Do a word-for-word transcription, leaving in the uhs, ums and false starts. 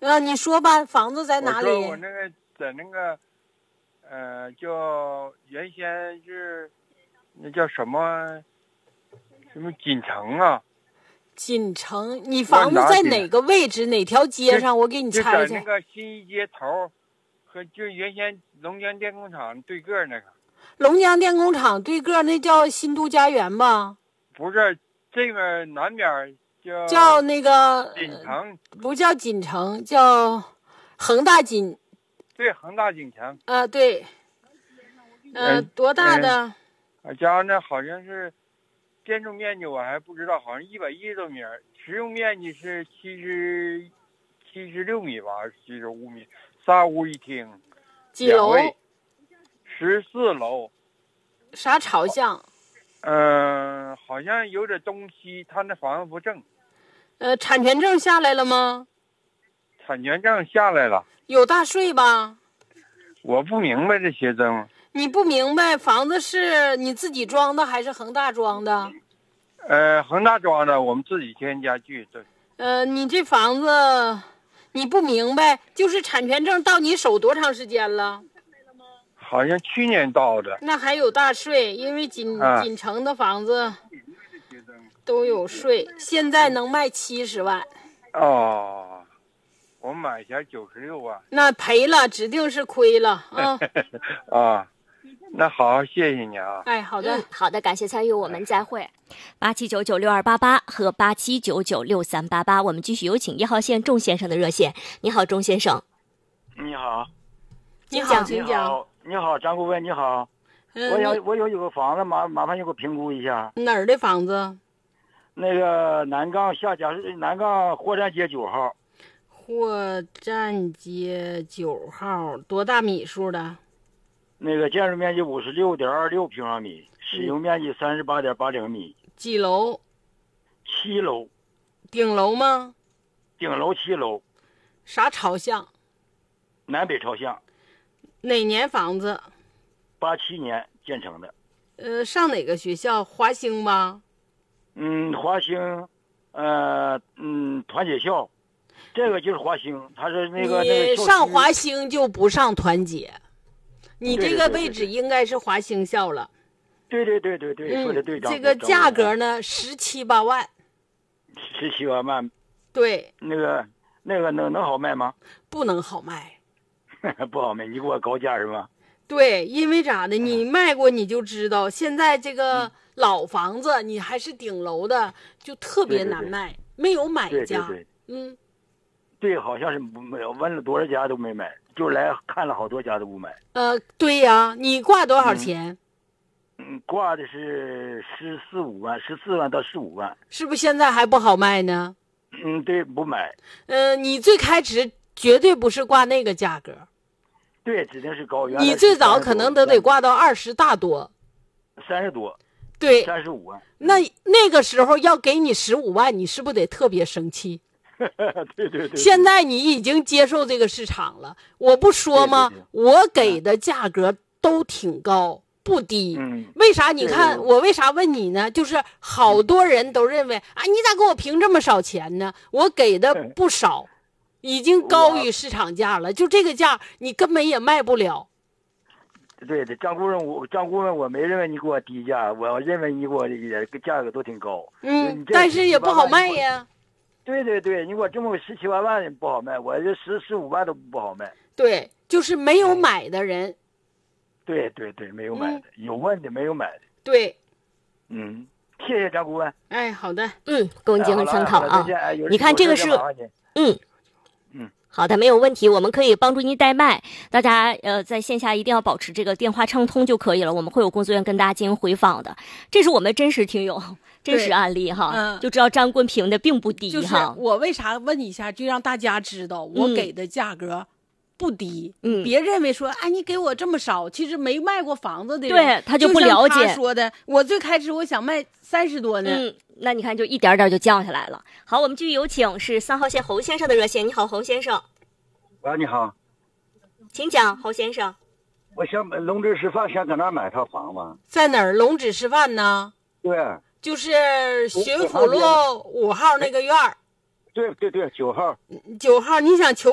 啊，你说吧，房子在哪里？ 我说我那个在那个，呃，叫原先是那叫什么什么锦城啊。 锦城，你房子在哪个位置？哪条街上？我给你拆就在那个新一街头，和就原先龙江电工厂对个那个。 龙江电工厂对个那叫新都家园吧？ 不是，这边南边叫叫那个锦城， 不叫锦城，叫恒大锦。 对，恒大锦城。 啊、呃，对。呃， 嗯、 多大的？ 我家那好像是建筑面积我还不知道，好像一百一十多米，实用面积是七十七十六米吧，还是七十五米？仨屋一厅。 几楼？ 十四楼。 啥朝向？ 嗯、呃，好像有点东西，他那房子不正。 呃，产权证下来了吗？ 产权证下来了。 有大税吧？ 我不明白这些证。 你不明白房子是你自己装的还是恒大装的？ 呃，恒大装的，我们自己添家具。对。 呃，你这房子你不明白，就是产权证到你手多长时间了？ 好像去年到的。 那还有大税，因为锦、啊、锦城的房子都有税，现在能卖七十万。 哦，我买前九十六万。 那赔了，指定是亏了啊！ 啊，那好，谢谢你啊。 哎，好的、 嗯，好的，感谢参与，我们再会。八七九九六二八八和八七九九六三八八，我们继续有请一号线钟先生的热线。你好，钟先生。 你好。 你好，请讲。 你好，张顾问，你好。嗯、我有我有一个房子，麻麻烦你给我评估一下。 哪儿的房子？ 那个南岗下家南岗货站街九号。 货站街九号，多大米数的？ 那个建筑面积五十六点二六平方米，使用面积三十八点八零米。 几楼？ 七楼。 顶楼吗？ 顶楼七楼。 啥朝向？ 南北朝向。 哪年房子？ 八七年建成的。 呃，上哪个学校？华兴吧？ 嗯，华兴，呃，嗯，团结校。这个就是华兴，他是那个那个。 你上华兴就不上团结，你这个位置应该是华兴校了。 对对对对对，说的对。 这个价格呢，十七八万。 十七八万。 对。 那个那个能能好卖吗？ 不能好卖。 不好卖，你给我高价是吧？ 对，因为咋的？你卖过你就知道，现在这个老房子，你还是顶楼的，就特别难卖， 对对对没有买家。 对对对嗯， 对，好像是没有，问了多少家都没买，就来看了好多家都不买。 呃，对呀，你挂多少钱？ 嗯，嗯挂的是十四五万，十四万到十五万。 是不是现在还不好卖呢？ 嗯，对，不买。 呃，你最开始绝对不是挂那个价格。 对，指定是高。 你最早可能都得挂到二十大多， 三十多， 对， 三十五万。 那那个时候要给你十五万，你是不是得特别生气？ 对对对。 现在你已经接受这个市场了，我不说吗？ 对对对我给的价格都挺高，不低。 嗯， 为啥？你看对对我为啥问你呢？就是好多人都认为啊，你咋给我评这么少钱呢？我给的不少。已经高于市场价了，就这个价你根本也卖不了。 对对，张顾问，我张顾问，我没认为你给我低价，我认为你给我也价格都挺高。 嗯，但是也不好卖呀。 对对对，你给我这么十七八万也不好卖，我这十十五万都不好卖。 对，就是没有买的人。 对对对，没有买的，嗯、有问的没有买的。 对。 嗯，谢谢张顾问。 哎，好的， 嗯，供您参考啊。 哎、 你看这个是，嗯。好的，没有问题，我们可以帮助您代卖。大家呃在线下一定要保持这个电话畅通就可以了，我们会有工作人员跟大家进行回访的。这是我们真实听友真实案例哈， 嗯、 就知道张棍评的并不低哈。 就是我为啥问一下，就让大家知道我给的价格不低。 嗯， 别认为说哎你给我这么少，其实没卖过房子的人， 对他就不了解。 他说的，我最开始我想卖三十多呢。 嗯。那你看，就一点点就降下来了。好，我们继续有请是三号线侯先生的热线。你好，侯先生。 喂，你好， 请讲，侯先生。 我想龙志师范想搁那买套房子， 在哪儿？龙志师范呢？ 对， 就是巡抚路五号那个院儿。 对对对，九号。 九号，你想求